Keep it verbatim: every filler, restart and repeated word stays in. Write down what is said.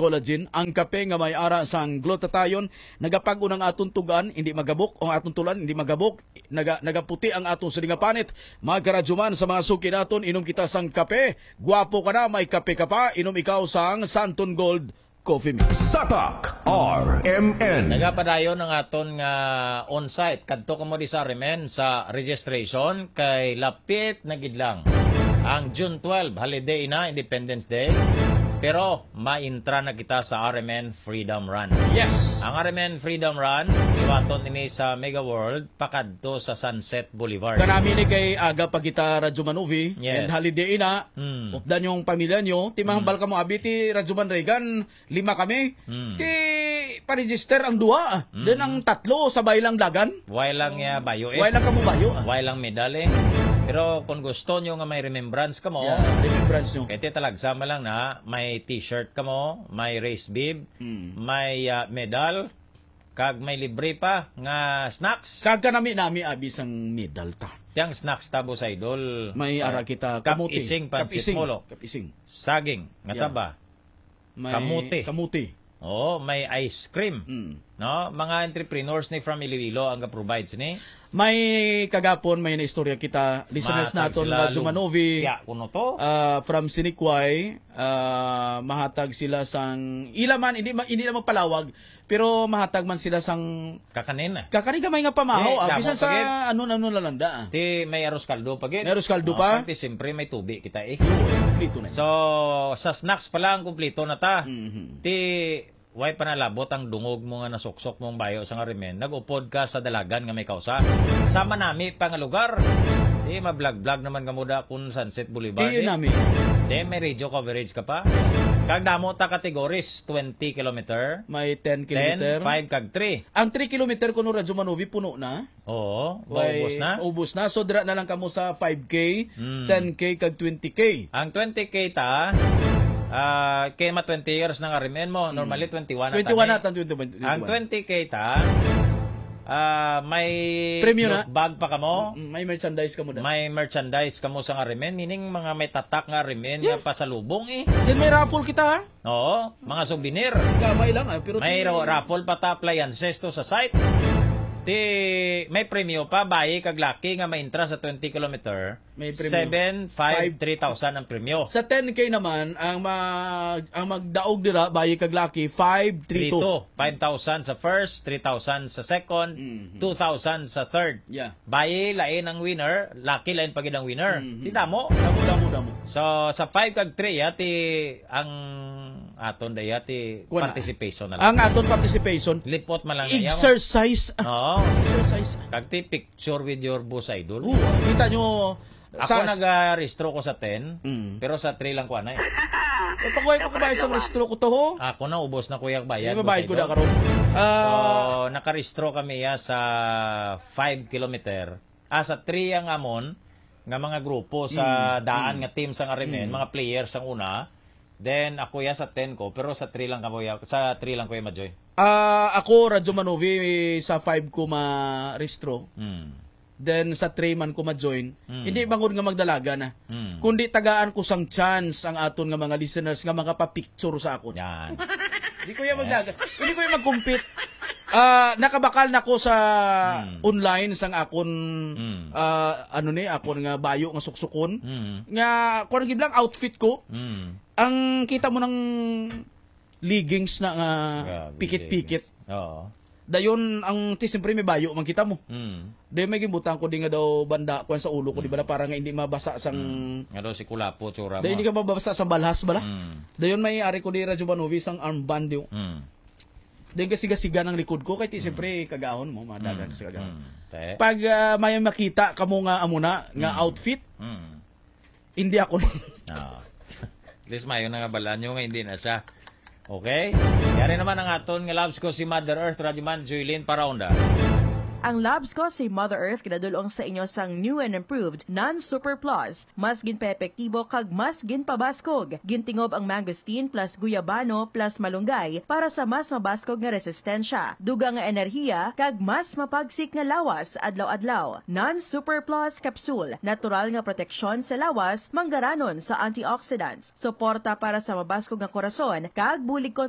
collagen, ang kape nga may ara sang glutathione, nagapag-unang atong tugan, hindi magabok, o atong tulan, hindi magabok, naga, nagaputi ang atong silingapanit. Magkaradjuman sa mga suki naton, inom kita sang kape. Guwapo ka na, may kape ka pa, inom ikaw sang Santon Gold Coffee Mix. Tatak R M N. Nagapadayon ang aton nga on-site kadto kamo di sa R M N sa registration kay lapit na gid lang ang June twelve, holiday na, Independence Day. Pero ma-intra na kita sa R M N Freedom Run. Yes! Ang R M N Freedom Run, iwaton ini sa Mega World, pakadto sa Sunset Boulevard. Kanami ni kay aga pa kita Radyo Manuvi, Yes. and holiday ina, Mm. updan yung pamilya nyo, timahambal ka mo abi ti Radyo Man Reagan, lima kami, Mm. ti pa-register ang duwa, Mm. then ang tatlo sabay lang dagan, Why lang ya bayo eh. why lang ka mo bayo. Why lang medal eh. Pero kung gusto nyo nga may remembrance ka mo, Yeah, remembrance nyo. kaya talagsama lang na may t-shirt ka mo, may race bib, Mm. may uh, medal, kag may libre pa nga snacks. Kagka nami nami abi sang medal ta. Tiyang snacks tabo sa idol. May Ah, ara kita kamuti. Kapising, pansit Kapising. molo, Kapising. saging, nga Yeah. saba. May Kamuti. Kamuti. Oh, may ice cream. Mm. No, mga entrepreneurs ni from Iloilo ang ga-provides ni. May kagapon, may naistorya kita, listeners Matag naton sila Radyo lum- Manovi. Ya, kuno to. Uh, from Sinikway, uh, mahatag sila sang ilaman, hindi ma- hindi naman palawag, pero mahatag man sila sang Kakanin na. kakanigamay nga pamahaw, Eh, ah, damo bisan pa gid. sa ano ano lalanda. Ti may arroz kaldo pa gid. May arroz kaldo Oh, pa? Pati siyempre may tubig kita eh. Dito na. So, sa snacks pa lang, kumplito na ta. Mhm. Ti, way pa nalabot ang dungog mo nga nasuksok mong bayo sa ngarimen. Nag-upod ka sa dalagan nga may kausa. Sama nami pa nga lugar. Ti, ma-vlog-vlog naman ka muda kung Sunset Boulevard. Kaya eh. namin. Ti, may radio coverage ka pa. Kag damo ta categories, twenty kilometer, May ten ten, kilometer. five, kag three. Ang three kilometer kuno Radyo Manovi puno na. Oo, May- maubos na. Ubos na. So dira na lang kamo sa five K, Mm. ten K kag twenty K. Ang twenty K ta, ah kaya ma twenty years na ngarimen mo. Normally twenty-one na ta. twenty-one eh. na tan twenty-one. Ang twenty K ta, ah may Premium loot na? bag pa kamo, Mm, May merchandise kamo da. may merchandise kamo sa ngarimen, meaning mga may tatak nga rimen nga pasalubong eh. Then may raffle kita ha. Oo, mga souvenir. Gamay lang ah, pero May ra- raffle pa ta appliances to sa site. Ti may premyo pa bayi kag laki nga ma-intra sa twenty kilometer. May premyo. seven, five, Five. three thousand ang premyo. sa ten K naman ang mag ang magdaog dira bayi kag laki five three two. five thousand sa first, three thousand sa second, Mhm. two thousand sa third. Yeah. Bayi, lain ang winner, lucky lain pagid ang winner. Mhm. Tida mo. Damo damo damo. So, sa five kag three, yati, ang aton da yati, Wala. participation na lang. Ang aton participation Lipot man lang na yan. exercise. Oo. Exercise. Kag ti picture with your boss idol. Oo, kita nyo Ako nag-restro ko sa ten, Mm. pero sa three lang ko anay. Eh, pakuhay pa kumain sa restro ko to ho. Ako na, ubos na kuya bayad. May babayad ko boss na idol. karon. So, Ah, nakarestro kami ya sa five kilometer. Ah, sa three ang amon, nga mga grupo sa Mm. daan nga team sa ngarimen, mga players ang una. Then, ako ya sa ten ko, pero sa three lang kamo ya, sa three lang ko ya ma-join. ah, ako Radyo Manovi sa five ko ma-restro. Hmm. Then sa three man ko ma-join. Mm. Hindi bangod nga magdalaga na. Hmm. Kundi tagaan ko sang chance ang aton nga mga listeners nga mga pa-picture sa akon. Yan. Hindi ko yan maglaga. Hindi ko yan mag-compete. Ah, nakabakal na ko sa Mm. online sang akon Mm. ah, ano ni akon nga bayo nga suksukon. Hmm. Nga kuan giblang outfit ko. Hmm. Ang kita mo ng leggings na nga Grabe, pikit-pikit. Oo. Dayon ang ti siyempre may bayo man kita mo. Hmm. Dayon may gibutang ko di nga daw banda kuan sa ulo ko di ba na para nga hindi mabasa sang Nga daw si Kulapo, tsura mo. dayon hindi ka mabasa sa balhas bala. Hmm. Dayon may ari ko di Radyo Manovi sang armband yo. Hmm. Dayon kasi gasiga ng likod ko kay ti siyempre kagahon mo madagan sa kagahon. Hmm. Te. Pag ah, may makita kamo nga amuna nga outfit, Hmm. hindi ako Ah. At least mayo na nga balaan nyo nga hindi na siya. Okay? Yari naman ang aton nga loves ko si Mother Earth, Radyoman Juilin Paraonda. Ang labs ko si Mother Earth kinadulong sa inyo sang new and improved non-super plus. Mas ginpa-epektibo kag mas ginpabaskog. Gintingob ang mangosteen plus guyabano plus malunggay para sa mas mabaskog nga resistensya. Duga nga enerhiya kag mas mapagsik nga lawas adlaw-adlaw. Non-super plus capsule. Natural nga proteksyon sa lawas, manggaranon sa antioxidants. Suporta para sa mabaskog nga korason kag bulig